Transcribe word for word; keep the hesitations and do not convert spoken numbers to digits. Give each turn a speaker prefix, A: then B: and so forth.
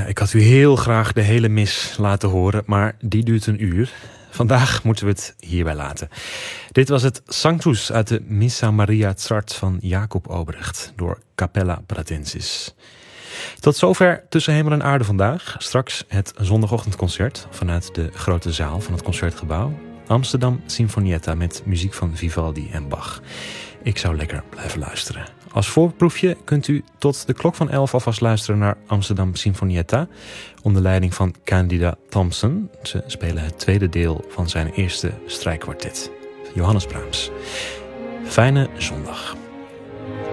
A: Ja, ik had u heel graag de hele mis laten horen, maar die duurt een uur. Vandaag moeten we het hierbij laten. Dit was het Sanctus uit de Missa Maria Tsart van Jacob Obrecht door Capella Pratensis. Tot zover Tussen Hemel en Aarde vandaag. Straks het zondagochtendconcert vanuit de grote zaal van het Concertgebouw. Amsterdam Sinfonietta met muziek van Vivaldi en Bach. Ik zou lekker blijven luisteren. Als voorproefje kunt u tot de klok van elf alvast luisteren naar Amsterdam Sinfonietta onder leiding van Candida Thompson. Ze spelen het tweede deel van zijn eerste strijkkwartet. Johannes Brahms. Fijne zondag.